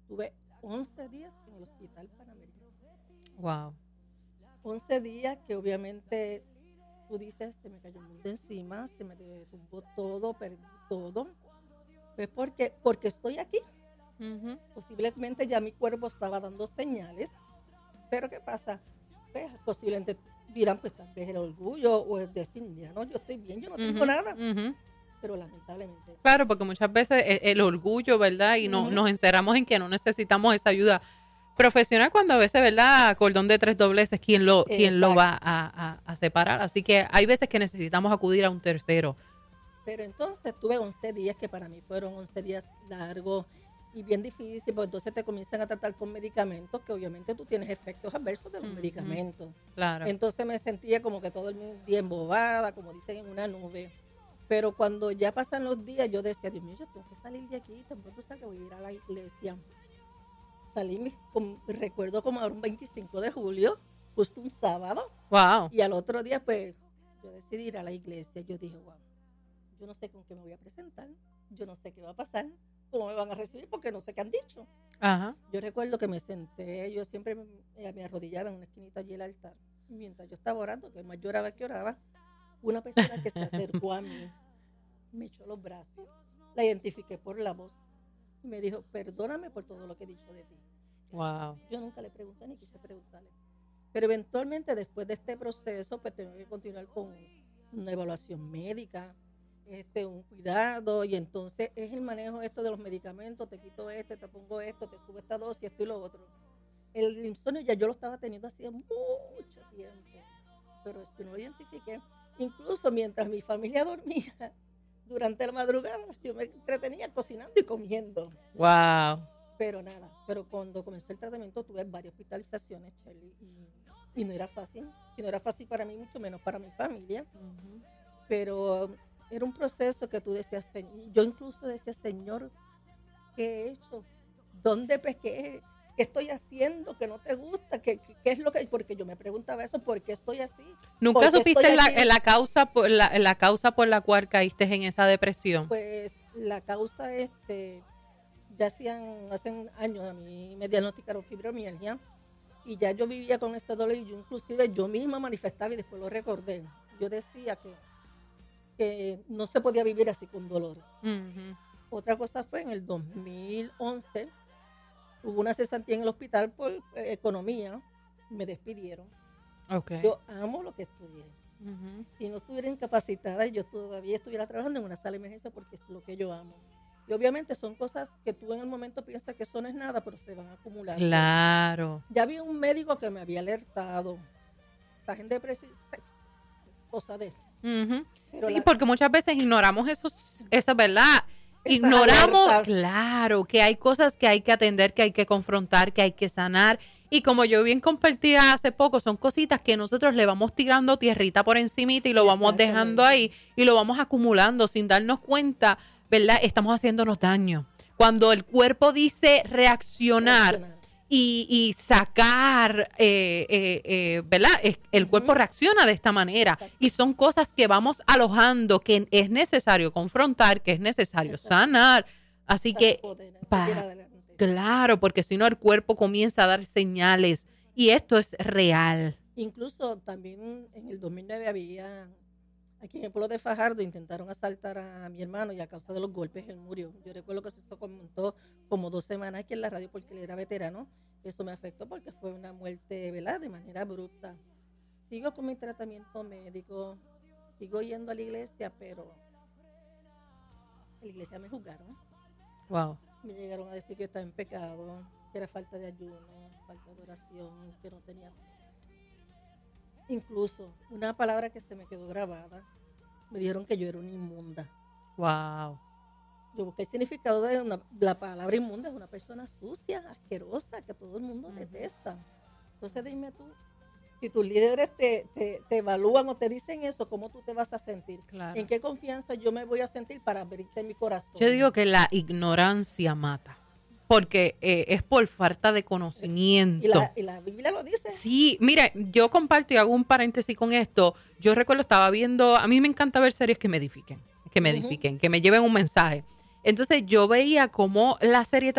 Tuve 11 días en el hospital Panamericano. Wow. 11 días que obviamente tú dices, se me cayó el mundo encima, se me derrumbó todo, perdí todo. Pues porque estoy aquí. Uh-huh. Posiblemente ya mi cuerpo estaba dando señales, pero ¿qué pasa? Pues posiblemente dirán, pues tal vez el orgullo o el decir, mira, no, yo estoy bien, yo no tengo nada. Uh-huh. Pero lamentablemente. Claro, porque muchas veces el orgullo, ¿verdad? Y nos encerramos en que no necesitamos esa ayuda profesional cuando a veces, ¿verdad? Cordón de tres dobleces, ¿quién lo va a separar? Así que hay veces que necesitamos acudir a un tercero. Pero entonces tuve 11 días que para mí fueron 11 días largos y bien difíciles, porque entonces te comienzan a tratar con medicamentos que obviamente tú tienes efectos adversos de los medicamentos. Claro. Entonces me sentía como que todo el día embobada, como dicen, en una nube. Pero cuando ya pasan los días, yo decía, Dios mío, yo tengo que salir de aquí, tampoco sé que voy a ir a la iglesia. Salí, recuerdo como ahora un 25 de julio, justo un sábado. Wow. Y al otro día, pues, yo decidí ir a la iglesia. Yo dije, wow, yo no sé con qué me voy a presentar, yo no sé qué va a pasar, cómo me van a recibir, porque no sé qué han dicho. Ajá. Yo recuerdo que me senté, yo siempre me arrodillaba en una esquinita allí el altar. Mientras yo estaba orando, que más lloraba que oraba, una persona que se acercó a mí, me echó los brazos, la identifiqué por la voz y me dijo, perdóname por todo lo que he dicho de ti. Wow. Yo nunca le pregunté ni quise preguntarle. Pero eventualmente después de este proceso, pues tengo que continuar con una evaluación médica, un cuidado, y entonces es el manejo esto de los medicamentos, te quito te pongo esto, te subo esta dosis, esto y lo otro. El insomnio ya yo lo estaba teniendo hacía mucho tiempo, pero yo no lo identifiqué. Incluso mientras mi familia dormía, durante la madrugada, yo me entretenía cocinando y comiendo. Wow. Pero nada, pero cuando comenzó el tratamiento tuve varias hospitalizaciones, Shelly, y no era fácil. Y no era fácil para mí, mucho menos para mi familia. Uh-huh. Pero era un proceso que tú decías, yo incluso decía, Señor, ¿qué he hecho? ¿Dónde pequé? ¿Qué estoy haciendo que no te gusta? ¿Qué es lo que...? Porque yo me preguntaba eso, ¿por qué estoy así? ¿Nunca supiste la causa por la cual caíste en esa depresión? Pues la causa, ya hace años a mí me diagnosticaron fibromialgia y ya yo vivía con ese dolor y yo inclusive yo misma manifestaba y después lo recordé. Yo decía que no se podía vivir así con dolor. Uh-huh. Otra cosa fue en el 2011, hubo una cesantía en el hospital por economía, me despidieron. Okay. Yo amo lo que estudié. Uh-huh. Si no estuviera incapacitada, yo todavía estuviera trabajando en una sala de emergencia porque es lo que yo amo. Y obviamente son cosas que tú en el momento piensas que eso no es nada, pero se van acumulando. Claro. Ya había un médico que me había alertado. Estás en depresión, cosa de esto. Uh-huh. Sí, porque muchas veces ignoramos eso, ¿verdad? Ignoramos, alertas. Claro, que hay cosas que hay que atender, que hay que confrontar, que hay que sanar. Y como yo bien compartía hace poco, son cositas que nosotros le vamos tirando tierrita por encimita y lo vamos dejando ahí y lo vamos acumulando sin darnos cuenta, ¿verdad? Estamos haciéndonos daño. Cuando el cuerpo dice reaccionar. Y sacar, ¿verdad? El cuerpo reacciona de esta manera. Exacto. Y son cosas que vamos alojando, que es necesario confrontar, que es necesario sanar. Así que, claro, porque si no el cuerpo comienza a dar señales y esto es real. Incluso también en el 2009 había, aquí en el pueblo de Fajardo, intentaron asaltar a mi hermano y a causa de los golpes él murió. Yo recuerdo que se comentó como 2 semanas aquí en la radio porque él era veterano. Eso me afectó porque fue una muerte, ¿verdad?, de manera abrupta. Sigo con mi tratamiento médico, sigo yendo a la iglesia, pero en la iglesia me juzgaron. Wow. Me llegaron a decir que yo estaba en pecado, que era falta de ayuno, falta de oración, que no tenía fe. Incluso una palabra que se me quedó grabada, me dijeron que yo era una inmunda. Wow. Yo busqué el significado de la palabra inmunda, es una persona sucia, asquerosa, que todo el mundo detesta. Entonces dime tú, si tus líderes te evalúan o te dicen eso, ¿cómo tú te vas a sentir? Claro. ¿En qué confianza yo me voy a sentir para abrirte mi corazón? Yo digo que la ignorancia mata. Porque es por falta de conocimiento. ¿Y la Biblia lo dice? Sí, mire, yo comparto y hago un paréntesis con esto. Yo recuerdo, estaba viendo, a mí me encanta ver series que me edifiquen, que me lleven un mensaje. Entonces yo veía cómo la serie